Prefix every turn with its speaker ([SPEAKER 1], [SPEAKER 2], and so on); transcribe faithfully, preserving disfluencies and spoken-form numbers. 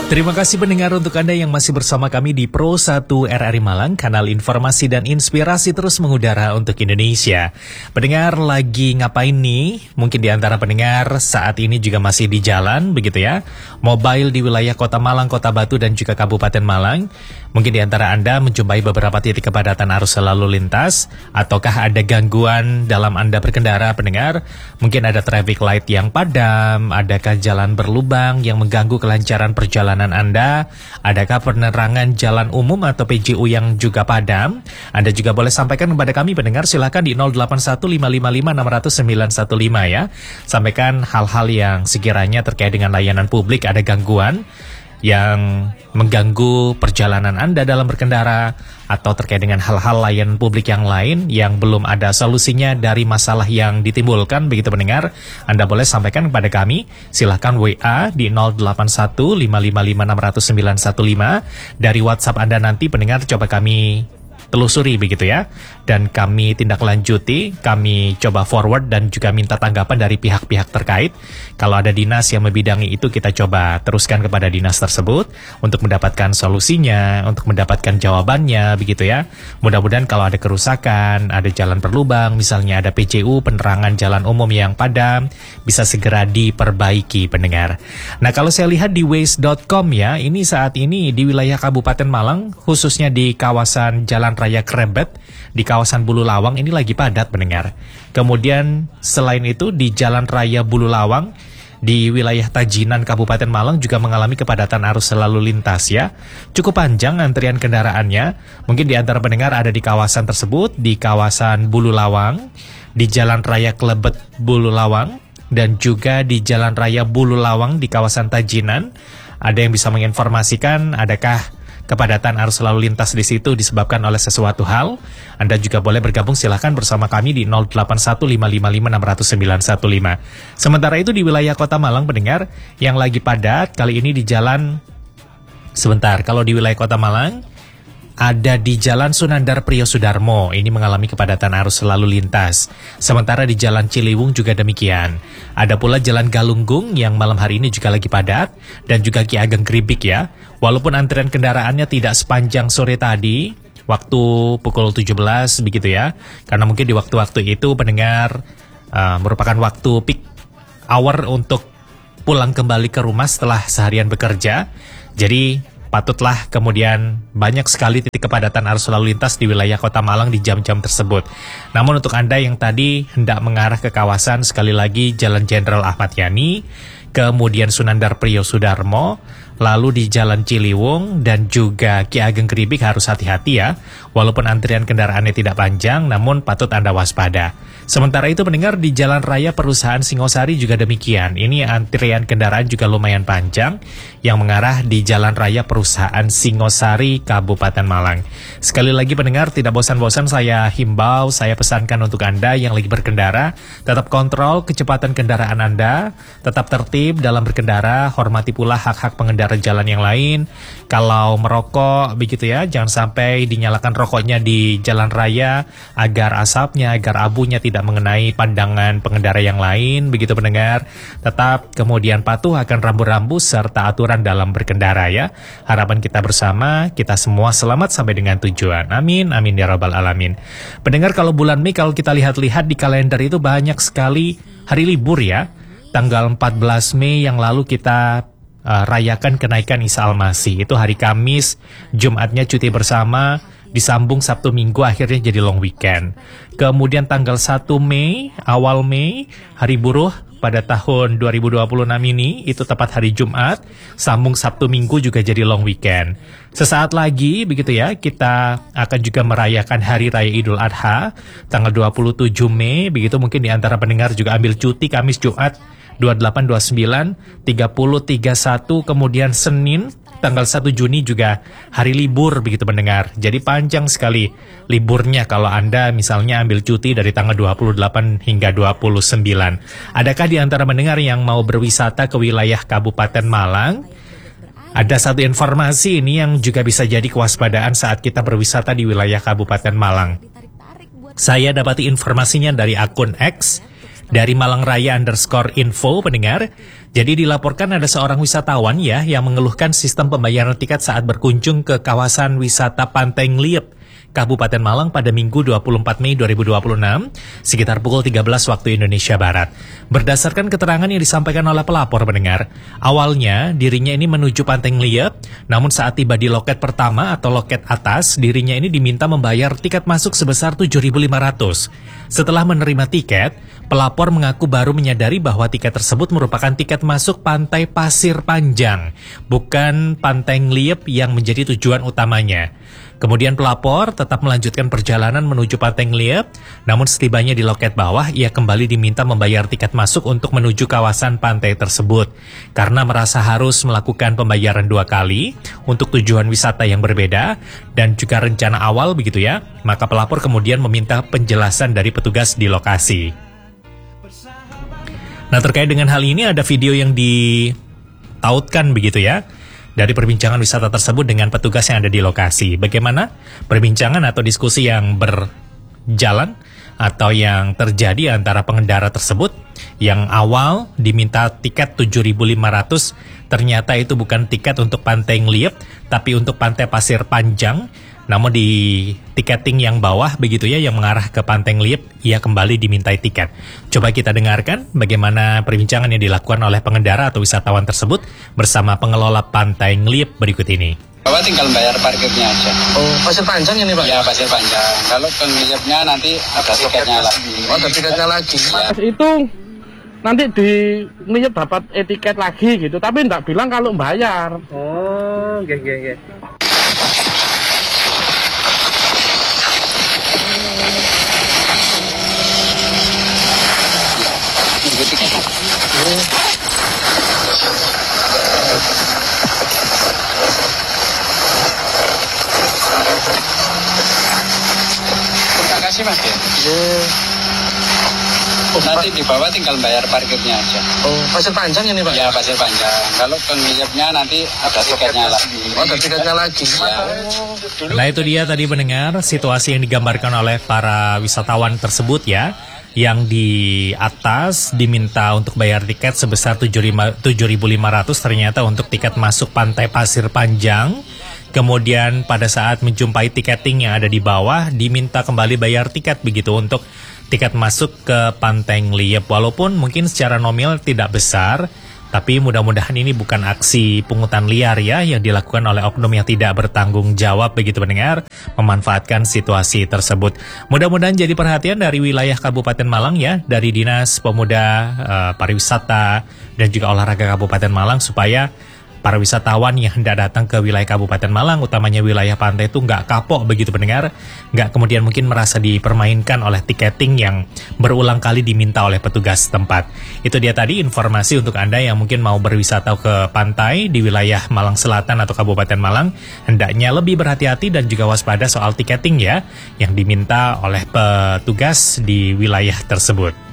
[SPEAKER 1] Terima kasih pendengar untuk Anda yang masih bersama kami di Pro satu R R I Malang, kanal informasi dan inspirasi terus mengudara untuk Indonesia. Pendengar lagi ngapain nih? Mungkin di antara pendengar saat ini juga masih di jalan, begitu ya. Mobile di wilayah Kota Malang, Kota Batu dan juga Kabupaten Malang. Mungkin di antara Anda menjumpai beberapa titik kepadatan arus lalu lintas, ataukah ada gangguan dalam Anda berkendara, pendengar? Mungkin ada traffic light yang padam, adakah jalan berlubang yang mengganggu kelancaran perjalanan Anda? Adakah penerangan jalan umum atau P J U yang juga padam? Anda juga boleh sampaikan kepada kami pendengar, silakan di nol delapan satu lima lima lima enam nol nol sembilan satu lima ya. Sampaikan hal-hal yang sekiranya terkait dengan layanan publik, ada gangguan yang mengganggu perjalanan Anda dalam berkendara, atau terkait dengan hal-hal layanan publik yang lain yang belum ada solusinya dari masalah yang ditimbulkan, begitu pendengar. Anda boleh sampaikan kepada kami, silahkan W A di nol delapan satu lima lima lima enam nol nol sembilan satu lima. Dari WhatsApp Anda nanti pendengar coba kami telusuri, begitu ya, dan kami tindak lanjuti, kami coba forward dan juga minta tanggapan dari pihak-pihak terkait. Kalau ada dinas yang membidangi itu, kita coba teruskan kepada dinas tersebut untuk mendapatkan solusinya, untuk mendapatkan jawabannya, begitu ya. Mudah-mudahan kalau ada kerusakan, ada jalan berlubang, misalnya ada P J U, penerangan jalan umum yang padam, bisa segera diperbaiki, pendengar. Nah, kalau saya lihat di waze dot com ya, ini saat ini di wilayah Kabupaten Malang, khususnya di kawasan Jalan Raya Krebet, di kawasan Bulu Lawang ini lagi padat, pendengar. Kemudian selain itu di Jalan Raya Bulu Lawang di wilayah Tajinan Kabupaten Malang juga mengalami kepadatan arus lalu lintas ya. Cukup panjang antrian kendaraannya. Mungkin di antara pendengar ada di kawasan tersebut, di kawasan Bulu Lawang, di Jalan Raya Klebet Bulu Lawang, dan juga di Jalan Raya Bulu Lawang di kawasan Tajinan. Ada yang bisa menginformasikan adakah kepadatan arus lalu lintas di situ disebabkan oleh sesuatu hal? Anda juga boleh bergabung, silahkan bersama kami di nol delapan satu lima lima lima enam nol nol sembilan satu lima. Sementara itu di wilayah Kota Malang, pendengar, yang lagi padat kali ini di jalan, sebentar, kalau di wilayah Kota Malang ada di Jalan Sunandar Priyosudarmo, ini mengalami kepadatan arus lalu lintas. Sementara di Jalan Ciliwung juga demikian. Ada pula Jalan Galunggung yang malam hari ini juga lagi padat, dan juga Ki Ageng Kribik ya. Walaupun antrian kendaraannya tidak sepanjang sore tadi, waktu pukul tujuh belas begitu ya. Karena mungkin di waktu-waktu itu pendengar uh, merupakan waktu peak hour untuk pulang kembali ke rumah setelah seharian bekerja. Jadi patutlah kemudian banyak sekali titik kepadatan arus lalu lintas di wilayah Kota Malang di jam-jam tersebut. Namun untuk Anda yang tadi hendak mengarah ke kawasan, sekali lagi Jalan Jenderal Ahmad Yani, kemudian Sunandar Priyosudarmo, lalu di Jalan Ciliwung dan juga Ki Ageng Kribik harus hati-hati ya. Walaupun antrian kendaraannya tidak panjang, namun patut Anda waspada. Sementara itu pendengar di Jalan Raya Perusahaan Singosari juga demikian. Ini antrian kendaraan juga lumayan panjang yang mengarah di Jalan Raya Perusahaan Singosari, Kabupaten Malang. Sekali lagi pendengar, tidak bosan-bosan saya himbau, saya pesankan untuk Anda yang lagi berkendara, tetap kontrol kecepatan kendaraan Anda, tetap tertib dalam berkendara, hormati pula hak-hak pengendara jalan yang lain. Kalau merokok begitu ya, jangan sampai dinyalakan rokoknya di jalan raya agar asapnya, agar abunya tidak mengenai pandangan pengendara yang lain, begitu pendengar. Tetap kemudian patuh akan rambu-rambu serta aturan dalam berkendara ya. Harapan kita bersama, kita semua selamat sampai dengan tujuan. Amin, amin ya rabbal alamin. Pendengar, kalau bulan Mei kalau kita lihat-lihat di kalender itu banyak sekali hari libur ya. Tanggal empat belas Mei yang lalu kita Uh, rayakan kenaikan Isa Al-Masih. Itu hari Kamis, Jumatnya cuti bersama, disambung Sabtu Minggu akhirnya jadi long weekend. Kemudian tanggal satu Mei, awal Mei, hari buruh pada tahun dua ribu dua puluh enam ini, itu tepat hari Jumat, sambung Sabtu Minggu juga jadi long weekend. Sesaat lagi begitu ya, kita akan juga merayakan Hari Raya Idul Adha, tanggal dua puluh tujuh Mei, begitu mungkin di antara pendengar juga ambil cuti Kamis, Jumat, dua puluh delapan, dua puluh sembilan, tiga puluh, tiga puluh satu, kemudian Senin tanggal satu Juni juga hari libur begitu pendengar. Jadi panjang sekali liburnya kalau Anda misalnya ambil cuti dari tanggal dua puluh delapan hingga dua puluh sembilan. Adakah di antara pendengar yang mau berwisata ke wilayah Kabupaten Malang? Ada satu informasi ini yang juga bisa jadi kewaspadaan saat kita berwisata di wilayah Kabupaten Malang. Saya dapati informasinya dari akun X, dari Malang Raya underscore info pendengar. Jadi dilaporkan ada seorang wisatawan ya yang mengeluhkan sistem pembayaran tiket saat berkunjung ke kawasan wisata Pantai Ngliep, Kabupaten Malang pada Minggu dua puluh empat Mei dua ribu dua puluh enam, sekitar pukul tiga belas waktu Indonesia Barat. Berdasarkan keterangan yang disampaikan oleh pelapor pendengar, awalnya dirinya ini menuju Pantai Ngliep, namun saat tiba di loket pertama atau loket atas, dirinya ini diminta membayar tiket masuk sebesar tujuh ribu lima ratus. Setelah menerima tiket, pelapor mengaku baru menyadari bahwa tiket tersebut merupakan tiket masuk Pantai Pasir Panjang, bukan Pantai Ngliep yang menjadi tujuan utamanya. Kemudian pelapor tetap melanjutkan perjalanan menuju Pantai Ngliep, namun setibanya di loket bawah, ia kembali diminta membayar tiket masuk untuk menuju kawasan pantai tersebut. Karena merasa harus melakukan pembayaran dua kali untuk tujuan wisata yang berbeda dan juga rencana awal begitu ya, maka pelapor kemudian meminta penjelasan dari petugas di lokasi. Nah, terkait dengan hal ini ada video yang ditautkan begitu ya, dari perbincangan wisata tersebut dengan petugas yang ada di lokasi. Bagaimana perbincangan atau diskusi yang berjalan atau yang terjadi antara pengendara tersebut yang awal diminta tiket tujuh ribu lima ratus, ternyata itu bukan tiket untuk Pantai Ngliep, tapi untuk Pantai Pasir Panjang. Namun di tiketing yang bawah begitu ya, yang mengarah ke Pantai Ngliep, ia kembali dimintai tiket. Coba kita dengarkan bagaimana perbincangan yang dilakukan oleh pengendara atau wisatawan tersebut bersama pengelola Pantai Ngliep berikut ini.
[SPEAKER 2] Bapak tinggal bayar parkirnya aja.
[SPEAKER 3] Oh, Pasir Panjang ini Pak?
[SPEAKER 2] Ya, Pasir Panjang. Kalau ke Ngliepnya nanti ada tiketnya lagi.
[SPEAKER 3] Oh, ada tiketnya lagi.
[SPEAKER 2] Ya.
[SPEAKER 4] Itu nanti di Ngliep dapat etiket lagi gitu, tapi enggak bilang kalau bayar.
[SPEAKER 3] Oh, nggih nggih nggih.
[SPEAKER 2] Terima kasih Mas ya.
[SPEAKER 3] Yeah. Oh,
[SPEAKER 2] Nanti di bawah tinggal bayar parkirnya aja.
[SPEAKER 3] Oh, Pasir Panjang ini Pak?
[SPEAKER 2] Ya, Pasir Panjang. Kalau ke Ngliepnya nanti ada tiketnya lagi.
[SPEAKER 3] Oh, ada tiketnya lagi.
[SPEAKER 2] Ya.
[SPEAKER 1] Nah, itu dia tadi mendengar situasi yang digambarkan oleh para wisatawan tersebut ya, yang di atas diminta untuk bayar tiket sebesar tujuh ribu lima ratus, ternyata untuk tiket masuk Pantai Pasir Panjang. Kemudian pada saat menjumpai tiketing yang ada di bawah, diminta kembali bayar tiket begitu untuk tiket masuk ke Pantai Ngliep. Walaupun mungkin secara nominal tidak besar, tapi mudah-mudahan ini bukan aksi pungutan liar ya yang dilakukan oleh oknum yang tidak bertanggung jawab begitu pendengar, memanfaatkan situasi tersebut. Mudah-mudahan jadi perhatian dari wilayah Kabupaten Malang ya, dari Dinas Pemuda, uh, Pariwisata dan juga Olahraga Kabupaten Malang, supaya para wisatawan yang hendak datang ke wilayah Kabupaten Malang, utamanya wilayah pantai itu nggak kapok begitu pendengar, nggak kemudian mungkin merasa dipermainkan oleh tiketing yang berulang kali diminta oleh petugas setempat. Itu dia tadi informasi untuk Anda yang mungkin mau berwisata ke pantai di wilayah Malang Selatan atau Kabupaten Malang, hendaknya lebih berhati-hati dan juga waspada soal tiketing ya, yang diminta oleh petugas di wilayah tersebut.